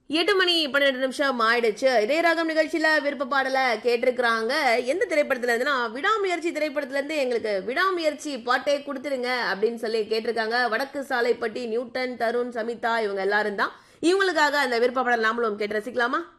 8 மணி 12 நிமிஷம் ஆயிடுச்சு. இதய ராகம் நிகழ்ச்சியில விருப்ப பாடல கேட்டிருக்கிறாங்க. எந்த திரைப்படத்துல இருந்துன்னா, விடாமுயற்சி திரைப்படத்துல இருந்து எங்களுக்கு விடாமுயற்சி பாட்டே குடுத்துருங்க அப்படின்னு சொல்லி கேட்டிருக்காங்க. வடக்கு சாலைப்பட்டி, நியூட்டன், தருண், சமிதா இவங்க எல்லாரும் தான். இவங்களுக்காக அந்த விருப்ப பாடல் நாமளும் கேட்டு ரசிக்கலாமா?